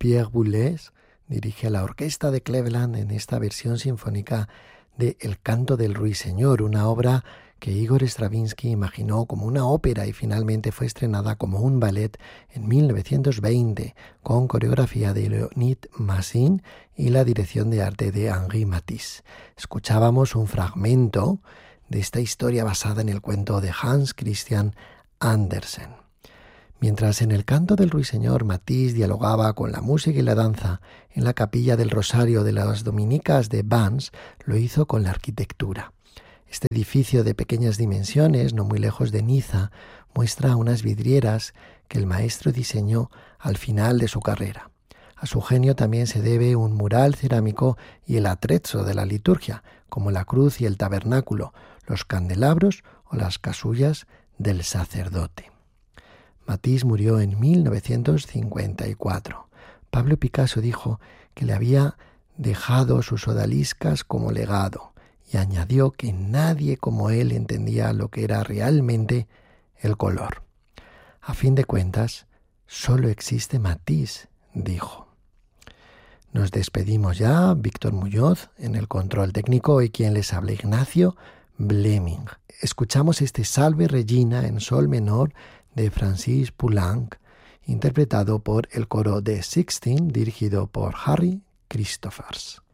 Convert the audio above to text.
Pierre Boulez dirige la orquesta de Cleveland en esta versión sinfónica de El canto del ruiseñor, una obra que Igor Stravinsky imaginó como una ópera y finalmente fue estrenada como un ballet en 1920 con coreografía de Leonid Massin y la dirección de arte de Henri Matisse. Escuchábamos un fragmento de esta historia basada en el cuento de Hans Christian Andersen. Mientras en El canto del ruiseñor Matisse dialogaba con la música y la danza en la capilla del Rosario de las Dominicas de Vannes, lo hizo con la arquitectura. Este edificio de pequeñas dimensiones, no muy lejos de Niza, muestra unas vidrieras que el maestro diseñó al final de su carrera. A su genio también se debe un mural cerámico y el atrezzo de la liturgia, como la cruz y el tabernáculo, los candelabros o las casullas del sacerdote. Matisse murió en 1954. Pablo Picasso dijo que le había dejado sus odaliscas como legado y añadió que nadie como él entendía lo que era realmente el color. A fin de cuentas, solo existe Matisse, dijo. Nos despedimos ya, Víctor Muñoz en el control técnico y quien les habla, Ignacio Bleming. Escuchamos este Salve Regina en sol menor de Francis Poulenc, interpretado por el coro de Sixteen, dirigido por Harry Christophers.